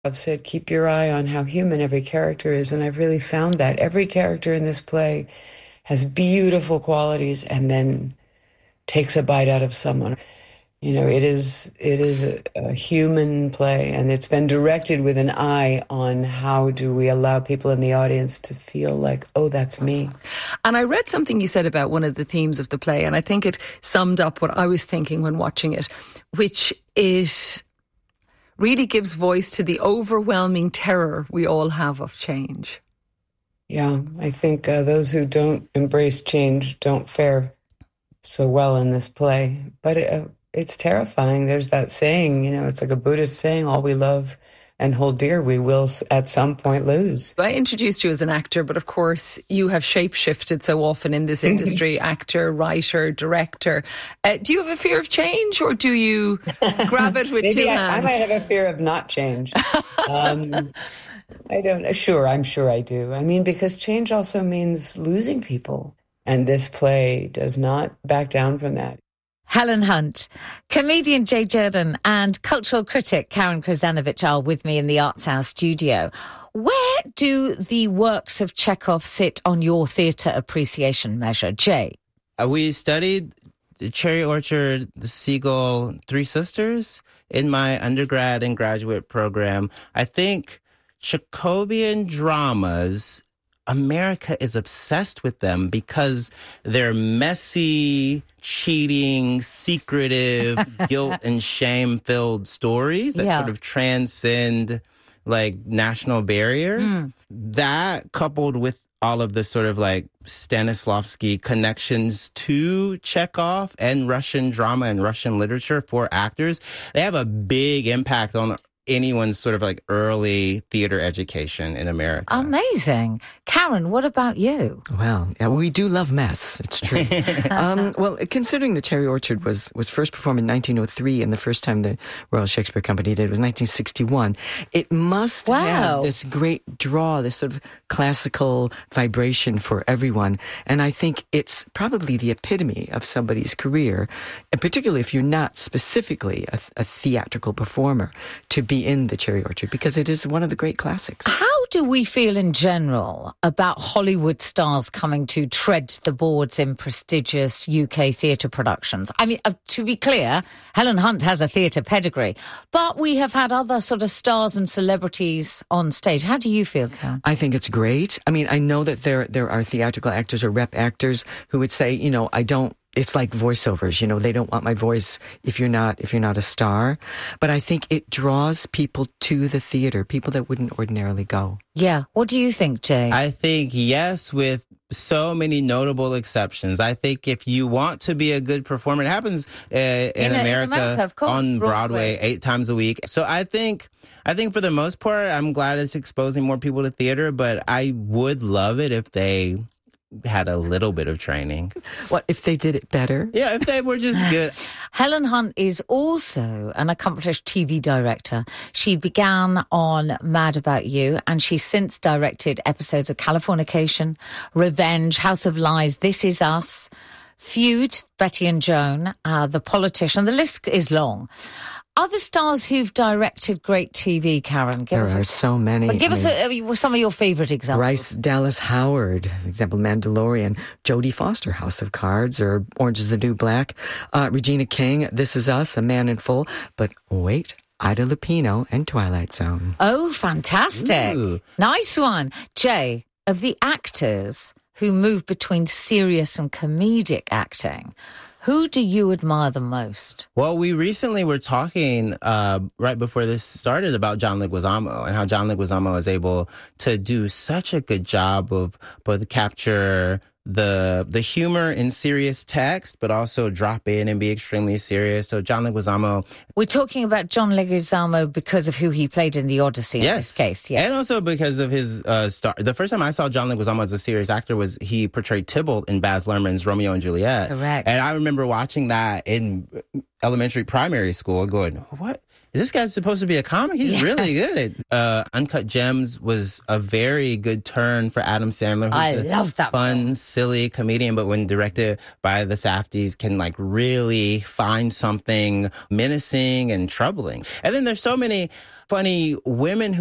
I've said, keep your eye on how human every character is, and I've really found that every character in this play has beautiful qualities and then takes a bite out of someone. It is a human play, and it's been directed with an eye on how do we allow people in the audience to feel like, oh, that's me. And I read something you said about one of the themes of the play, and I think it summed up what I was thinking when watching it, which is really gives voice to the overwhelming terror we all have of change. Yeah, I think those who don't embrace change don't fare so well in this play. But it's terrifying. There's that saying, it's like a Buddhist saying, all we love and hold dear, we will at some point lose. I introduced you as an actor, but of course you have shape-shifted so often in this industry, actor, writer, director. Do you have a fear of change, or do you grab it with two hands? I might have a fear of not change. I don't know. Sure, I'm sure I do. I mean, because change also means losing people. And this play does not back down from that. Helen Hunt, comedian Jay Jordan and cultural critic Karen Krasanovich are with me in the Arts Hour studio. Where do the works of Chekhov sit on your theatre appreciation measure, Jay? We studied the Cherry Orchard, the Seagull, Three Sisters in my undergrad and graduate program. I think Chekhovian dramas, America is obsessed with them because they're messy, cheating, secretive, guilt and shame-filled stories that sort of transcend like national barriers. That coupled with all of the sort of like Stanislavski connections to Chekhov and Russian drama and Russian literature for actors, they have a big impact on anyone's sort of like early theater education in America. Amazing. Karen, what about you? Well, yeah, we do love mess. It's true. Well, considering the Cherry Orchard was first performed in 1903 and the first time the Royal Shakespeare Company did it was 1961, it must have this great draw, this sort of classical vibration for everyone. And I think it's probably the epitome of somebody's career, and particularly if you're not specifically a theatrical performer, to be in the Cherry Orchard, because it is one of the great classics. How do we feel in general about Hollywood stars coming to tread the boards in prestigious UK theatre productions? I mean, to be clear, Helen Hunt has a theatre pedigree, but we have had other sort of stars and celebrities on stage. How do you feel, Karen? I think it's great. I mean, I know that there are theatrical actors or rep actors who would say, it's like voiceovers, they don't want my voice if you're not a star. But I think it draws people to the theater, people that wouldn't ordinarily go. Yeah. What do you think, Jay? I think yes, with so many notable exceptions. I think if you want to be a good performer, it happens in America of course, on Broadway 8 times a week. So I think for the most part, I'm glad it's exposing more people to theater, but I would love it if they had a little bit of training. What, if they did it better? Yeah, if they were just good. Helen Hunt is also an accomplished TV director. She began on Mad About You, and she's since directed episodes of Californication, Revenge, House of Lies, This Is Us, Feud, Betty and Joan, The Politician. The list is long. Other stars who've directed great TV, Karen? There are so many. Give us some of your favourite examples. Bryce Dallas Howard, for example, Mandalorian. Jodie Foster, House of Cards, or Orange is the New Black. Regina King, This Is Us, A Man in Full. But wait, Ida Lupino and Twilight Zone. Oh, fantastic. Ooh. Nice one. Jay, of the actors who move between serious and comedic acting, who do you admire the most? Well, we recently were talking right before this started about John Leguizamo and how John Leguizamo is able to do such a good job of both capture the humor in serious text, but also drop in and be extremely serious. So John Leguizamo. We're talking about John Leguizamo because of who he played in The Odyssey in this case. Yeah. And also because of his star. The first time I saw John Leguizamo as a serious actor was he portrayed Tybalt in Baz Luhrmann's Romeo and Juliet. Correct. And I remember watching that in primary school going, what? This guy's supposed to be a comic? He's really good at Uncut Gems was a very good turn for Adam Sandler. I love that fun, film. Silly comedian, but when directed by the Safdies can like really find something menacing and troubling. And then there's so many funny women